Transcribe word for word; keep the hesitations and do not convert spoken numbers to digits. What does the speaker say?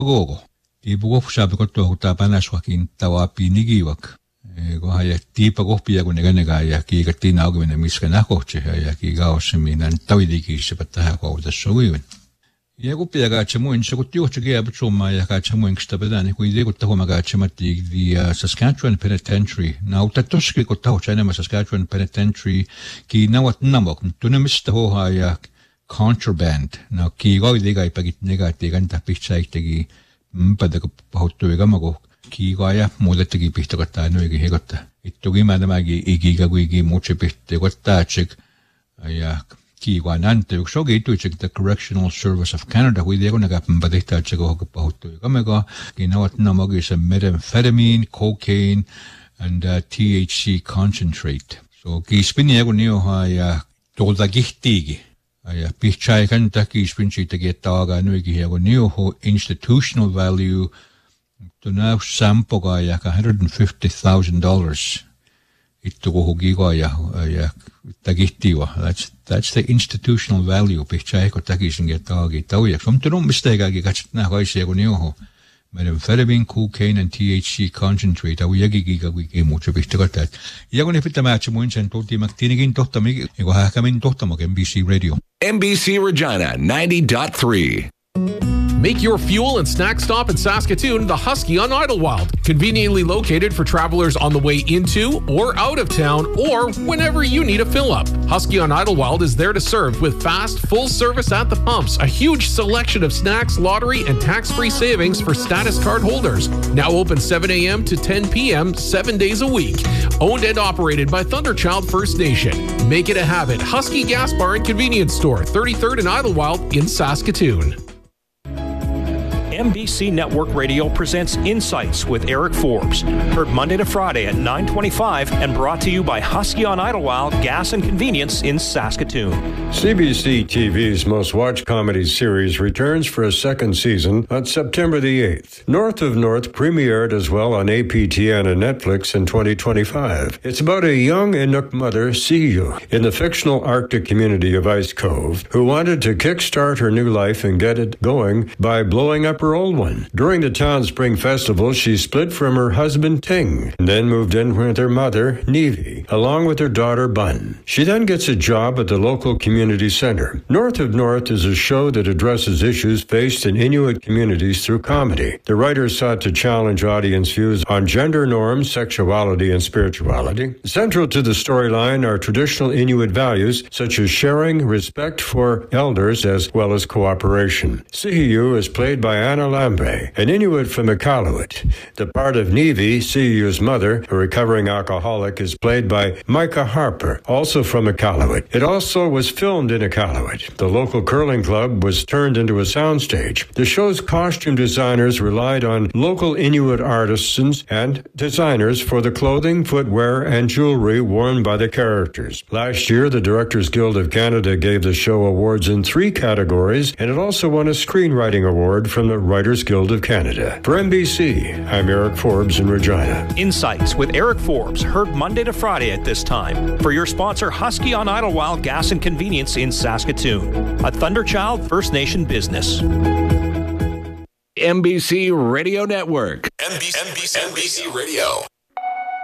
Gogo. Tiipuko sabi ko tuo ta panaswakin tawa pinigiwak. Ko haya tiipa kohpia kun neganega ja kiikatti naugiminen miskana kohti ja kiikaossiminan tawidikissa patta koulutus suivin. Ja kupia kaatse muin se kun juohtsi kieput summaa ja kaatse muin kista pedani kun idea kun tahoma kaatse matti the Saskatchewan Penitentiary. Nauta toski kun tahossa enemmän Saskatchewan Penitentiary ki nawat namok tunnemista hohaa ja contraband. No kiikoidiga ipagit negati kanta pihtsaittegi mpäätä pahoittui kamako kiikoja muutettekin pihtakottaa noikin hekotta. Ittukin mä tämäkin ikikä kuikin muutsi pihtakottaa tsek ja kiikoa nante yksi soki ittuitsek the Correctional Service of Canada kui tiedä kun näkää mpäätä tsek ohka pahoittui kamako kinavat namokissa methamphetamine, cocaine and uh, T H C concentrate. So kiispini ja kun niohaa ja tuolta kihtiikin. Ja pihtsai kanta kiispin siitäkin, että aikaa noikin ja kun nioho institutional value tunaa sampokaa ja one hundred fifty thousand dollars ittu kuhukikaa ja ja takihtiiva. That's that's the institutional value pihtsai kun takisinkin että aikaa taujaksi. On tunut mistääkääkin katsot nää kaisia kun nioho methamphetamine, cocaine and T H C concentrate. Au jäkikikä kuikin muutsa pihtakottaa. Ja kun ne pitää määtsä muin sen tuutiimaktiinikin tohtamikin, ja kun hähkämin tohtamak N B C Radio. N B C Regina ninety point three. Make your fuel and snack stop in Saskatoon the Husky on Idlewild. Conveniently located for travelers on the way into or out of town or whenever you need a fill up. Husky on Idlewild is there to serve with fast, full service at the pumps, a huge selection of snacks, lottery, and tax-free savings for status card holders. Now open seven a.m. to ten p.m. seven days a week. Owned and operated by Thunderchild First Nation. Make it a habit. Husky Gas Bar and Convenience Store, thirty-third and Idlewild in Saskatoon. N B C Network Radio presents Insights with Eric Forbes. Heard Monday to Friday at nine twenty-five and brought to you by Husky on Idlewild Gas and Convenience in Saskatoon. C B C T V's most watched comedy series returns for a second season on September the eighth. North of North premiered as well on A P T N and Netflix in twenty twenty-five. It's about a young Inuk mother, Siyu, in the fictional Arctic community of Ice Cove, who wanted to kickstart her new life and get it going by blowing up her old one. During the town's spring festival, she split from her husband, Ting, and then moved in with her mother, Nevi, along with her daughter, Bun. She then gets a job at the local community center. North of North is a show that addresses issues faced in Inuit communities through comedy. The writers sought to challenge audience views on gender norms, sexuality, and spirituality. Central to the storyline are traditional Inuit values such as sharing, respect for elders, as well as cooperation. Sihiu is played by Anna Lambe, an Inuit from Iqaluit. The part of Nevi, Siyu's mother, a recovering alcoholic, is played by Micah Harper, also from Iqaluit. It also was filmed in Iqaluit. The local curling club was turned into a soundstage. The show's costume designers relied on local Inuit artisans and designers for the clothing, footwear, and jewelry worn by the characters. Last year, the Directors Guild of Canada gave the show awards in three categories, and it also won a screenwriting award from the Writers Guild of Canada. For N B C, I'm Eric Forbes in Regina. Insights with Eric Forbes, heard Monday to Friday at this time. For your sponsor, Husky on Idlewild Gas and Convenience in Saskatoon, a Thunderchild First Nation business. N B C Radio Network. N B C, N B C, N B C Radio.